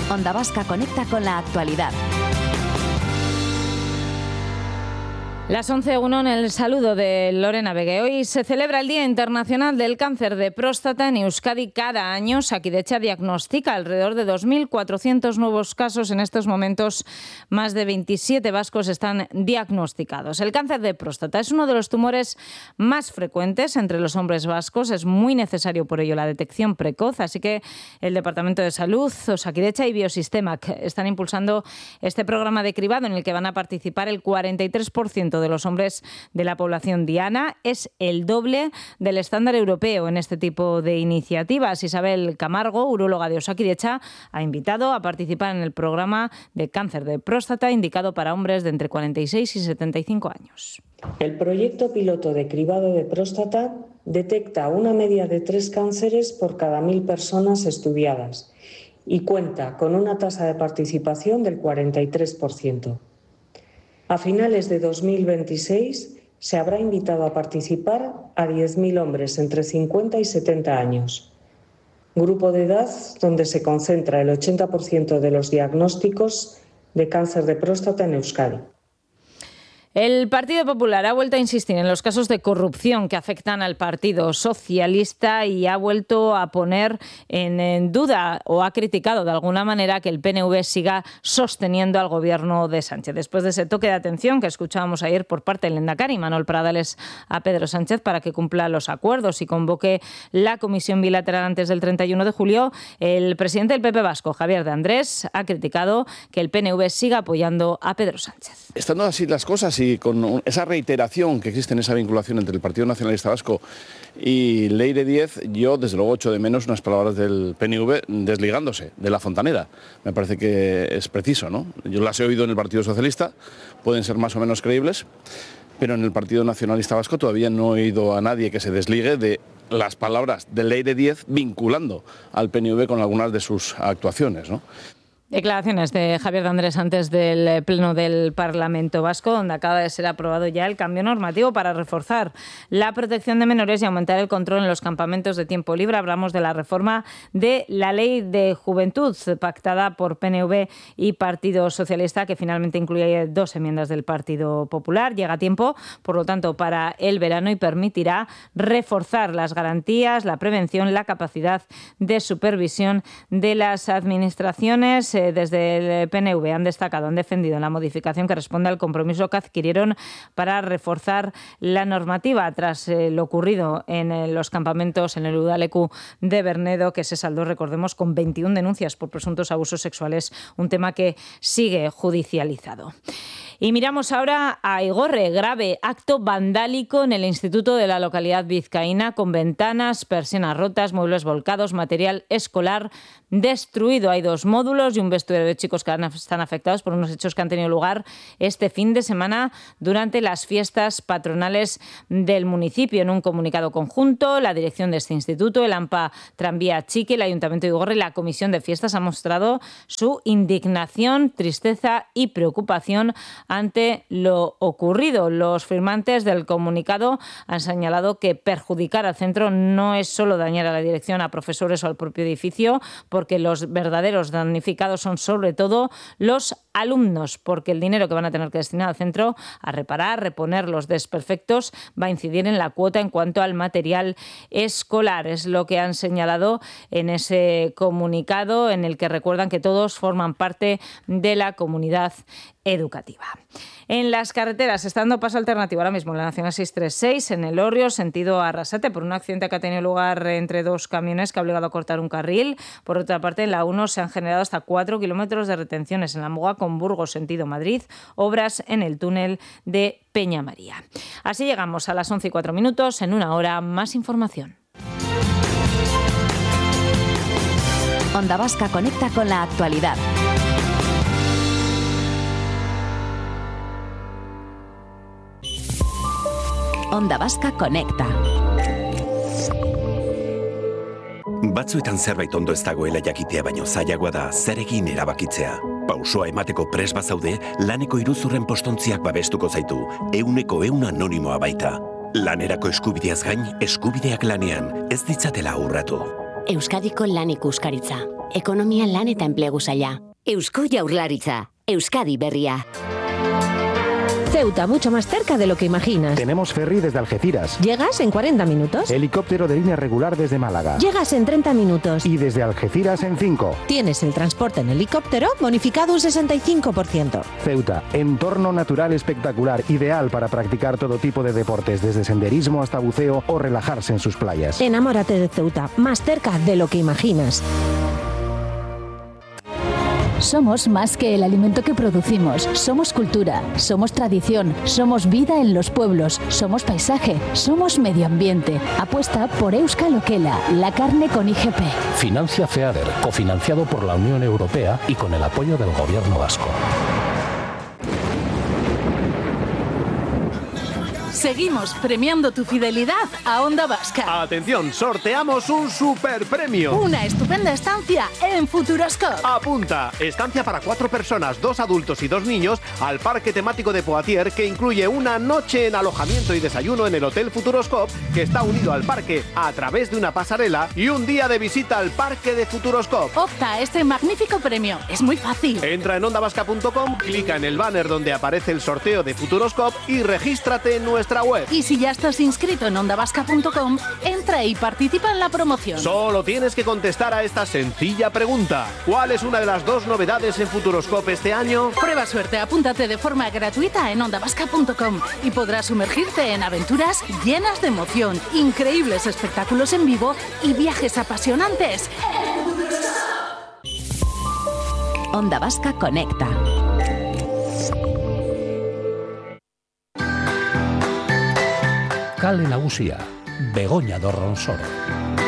Onda Vasca conecta con la actualidad. Las 11:01 en el saludo de Lorena Vegue. Hoy se celebra el Día Internacional del Cáncer de Próstata. En Euskadi cada año Osakidetza diagnostica alrededor de 2.400 nuevos casos. En estos momentos más de 27 vascos están diagnosticados. El cáncer de próstata es uno de los tumores más frecuentes entre los hombres vascos. Es muy necesario por ello la detección precoz. Así que el Departamento de Salud, Osakidetza y Biosistemac están impulsando este programa de cribado en el que van a participar el 43% de los hombres de la población diana. Es el doble del estándar europeo en este tipo de iniciativas. Isabel Camargo, uróloga de Osakidetza, ha invitado a participar en el programa de cáncer de próstata indicado para hombres de entre 46 y 75 años. El proyecto piloto de cribado de próstata detecta una media de 3 cánceres por cada 1.000 personas estudiadas y cuenta con una tasa de participación del 43%. A finales de 2026 se habrá invitado a participar a 10.000 hombres entre 50 y 70 años, grupo de edad donde se concentra el 80% de los diagnósticos de cáncer de próstata en Euskadi. El Partido Popular ha vuelto a insistir en los casos de corrupción que afectan al Partido Socialista y ha vuelto a poner en duda o ha criticado de alguna manera que el PNV siga sosteniendo al gobierno de Sánchez. Después de ese toque de atención que escuchábamos ayer por parte del Lehendakari Manuel Pradales a Pedro Sánchez para que cumpla los acuerdos y convoque la comisión bilateral antes del 31 de julio, el presidente del PP vasco, Javier de Andrés, ha criticado que el PNV siga apoyando a Pedro Sánchez. Estando así las cosas y con esa reiteración que existe en esa vinculación entre el Partido Nacionalista Vasco y Leire Díez, yo desde luego echo de menos unas palabras del PNV desligándose de la fontanera. Me parece que es preciso, ¿no? Yo las he oído en el Partido Socialista, pueden ser más o menos creíbles, pero en el Partido Nacionalista Vasco todavía no he oído a nadie que se desligue de las palabras de Leire Díez vinculando al PNV con algunas de sus actuaciones, ¿no? Declaraciones de Javier de Andrés antes del Pleno del Parlamento Vasco, donde acaba de ser aprobado ya el cambio normativo para reforzar la protección de menores y aumentar el control en los campamentos de tiempo libre. Hablamos de la reforma de la Ley de Juventud, pactada por PNV y Partido Socialista, que finalmente incluye 2 enmiendas del Partido Popular. Llega a tiempo, por lo tanto, para el verano y permitirá reforzar las garantías, la prevención, la capacidad de supervisión de las administraciones. Desde el PNV han destacado, han defendido la modificación que responde al compromiso que adquirieron para reforzar la normativa tras lo ocurrido en los campamentos en el Udaleku de Bernedo, que se saldó, recordemos, con 21 denuncias por presuntos abusos sexuales, un tema que sigue judicializado. Y miramos ahora a Igorre, grave acto vandálico en el instituto de la localidad vizcaína, con ventanas, persianas rotas, muebles volcados, material escolar destruido. Hay 2 módulos y un vestuario de chicos que están afectados por unos hechos que han tenido lugar este fin de semana durante las fiestas patronales del municipio. En un comunicado conjunto, la dirección de este instituto, el AMPA Tranvía Chique, el Ayuntamiento de Igorre y la Comisión de Fiestas han mostrado su indignación, tristeza y preocupación ante lo ocurrido. Los firmantes del comunicado han señalado que perjudicar al centro no es solo dañar a la dirección, a profesores o al propio edificio, porque los verdaderos damnificados son sobre todo los alumnos, porque el dinero que van a tener que destinar al centro a reparar, reponer los desperfectos va a incidir en la cuota en cuanto al material escolar. Es lo que han señalado en ese comunicado, en el que recuerdan que todos forman parte de la comunidad educativa. En las carreteras, está dando paso alternativo ahora mismo en la Nacional 636, en el Orrio, sentido Arrasate, por un accidente que ha tenido lugar entre 2 camiones que ha obligado a cortar un carril. Por otra parte, en la 1 se han generado hasta 4 kilómetros de retenciones en la Muga con Burgos, sentido Madrid, obras en el túnel de Peña María. Así llegamos a las 11:04. En una hora, más información. Onda Vasca conecta con la actualidad. Onda Vasca conecta. Batzuetan zerbait ondo ez dagoela jakitea baino zailagoa da zer egin erabakitzea. Pausoa emateko prest bazaude, laneko iruzurren postontziak babestuko zaitu, 100% anonimoa baita. Lanerako eskubideaz gain, eskubideak lanean, ez ditzatela urratu. Euskadiko Lan Ikuskaritza. Ekonomia, lan eta enplegu saila. Eusko Jaurlaritza. Euskadi berria. Ceuta, mucho más cerca de lo que imaginas. Tenemos ferry desde Algeciras. Llegas en 40 minutos. Helicóptero de línea regular desde Málaga. Llegas en 30 minutos. Y desde Algeciras en 5. Tienes el transporte en helicóptero bonificado un 65%. Ceuta, entorno natural espectacular, ideal para practicar todo tipo de deportes, desde senderismo hasta buceo o relajarse en sus playas. Enamórate de Ceuta, más cerca de lo que imaginas. Somos más que el alimento que producimos. Somos cultura, somos tradición, somos vida en los pueblos, somos paisaje, somos medio ambiente. Apuesta por Euskal Okela, la carne con IGP. Financia FEADER, cofinanciado por la Unión Europea y con el apoyo del Gobierno vasco. Seguimos premiando tu fidelidad a Onda Vasca. Atención, sorteamos un super premio. Una estupenda estancia en Futuroscope. Apunta, estancia para 4 personas, 2 adultos y 2 niños al parque temático de Poitiers, que incluye una noche en alojamiento y desayuno en el Hotel Futuroscope, que está unido al parque a través de una pasarela, y un día de visita al parque de Futuroscope. Opta a este magnífico premio. Es muy fácil. Entra en ondavasca.com, clica en el banner donde aparece el sorteo de Futuroscope y regístrate en nuestra web. Y si ya estás inscrito en ondavasca.com, entra y participa en la promoción. Solo tienes que contestar a esta sencilla pregunta. ¿Cuál es una de las 2 novedades en Futuroscope este año? Prueba suerte, apúntate de forma gratuita en ondavasca.com y podrás sumergirte en aventuras llenas de emoción, increíbles espectáculos en vivo y viajes apasionantes. Onda Vasca Conecta. Kale Nagusia, Begoña Dorronsoro.